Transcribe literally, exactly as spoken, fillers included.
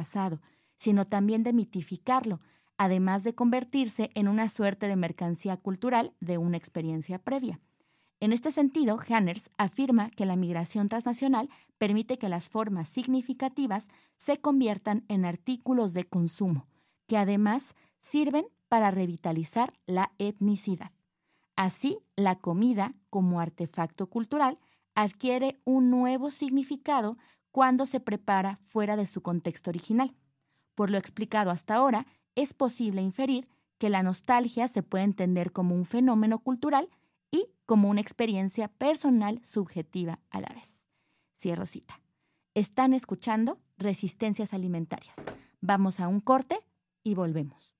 pasado, sino también de mitificarlo, además de convertirse en una suerte de mercancía cultural de una experiencia previa. En este sentido, Hanners afirma que la migración transnacional permite que las formas significativas se conviertan en artículos de consumo, que además sirven para revitalizar la etnicidad. Así, la comida, como artefacto cultural, adquiere un nuevo significado cuando se prepara fuera de su contexto original. Por lo explicado hasta ahora, es posible inferir que la nostalgia se puede entender como un fenómeno cultural y como una experiencia personal subjetiva a la vez. Cierro cita. Están escuchando Resistencias Alimentarias. Vamos a un corte y volvemos.